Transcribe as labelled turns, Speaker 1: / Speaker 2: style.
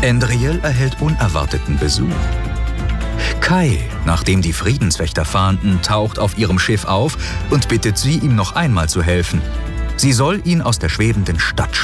Speaker 1: Endriel erhält unerwarteten Besuch. Kai, nachdem die Friedenswächter fahnden, taucht auf ihrem Schiff auf und bittet sie, ihm noch einmal zu helfen. Sie soll ihn aus der schwebenden Stadt